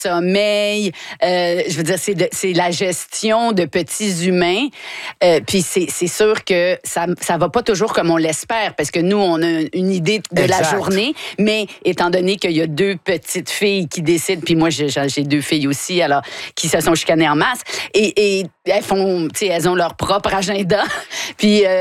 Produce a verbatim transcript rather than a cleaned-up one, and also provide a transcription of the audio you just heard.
sommeil, euh, je veux dire, c'est, de, c'est la gestion de petits humains. Euh, puis c'est, c'est sûr que ça ça va pas toujours comme on l'espère, parce que nous, on a une idée de Exact. la journée, mais étant donné qu'il y a deux petites filles qui décident, puis moi, j'ai, j'ai deux filles aussi, alors, qui se sont chicanées en masse, et, et elles font, tu sais, elles ont leur propre agenda, puis... Euh,